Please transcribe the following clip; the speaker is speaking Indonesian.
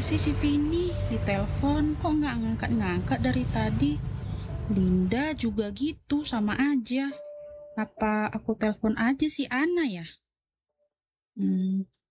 sih si Vini? Ditelepon kok nggak ngangkat-ngangkat dari tadi? Linda juga gitu, sama aja. Apa aku telepon aja si Ana ya?